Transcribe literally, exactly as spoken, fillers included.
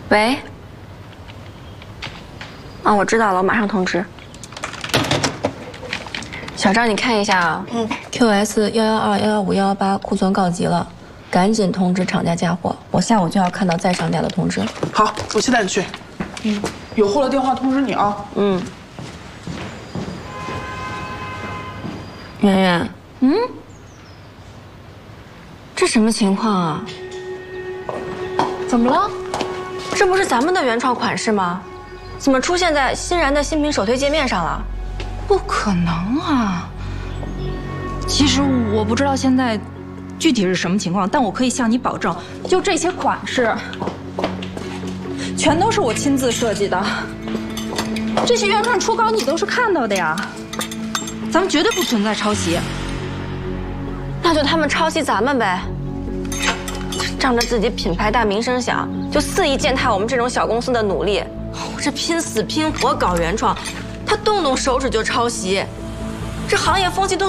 喂。啊，我知道了，我马上通知。小张，你看一下啊，嗯 ，Q S 幺幺二幺幺五幺幺八库存告急了，赶紧通知厂家加货，我下午就要看到再上架的通知。 好，我现在就去。嗯，有货了电话通知你啊。 嗯。圆圆，嗯，这什么情况啊？怎么了？这不是咱们的原创款式吗？怎么出现在欣然的新品首推界面上了？ 不可能啊！其实我不知道现在具体是什么情况，但我可以向你保证，就这些款式，全都是我亲自设计的。这些原创初稿你都是看到的呀，咱们绝对不存在抄袭。 那就他们抄袭咱们呗，仗着自己品牌大、名声响，就肆意践踏我们这种小公司的努力。我这拼死拼活搞原创，他动动手指就抄袭，这行业风气都。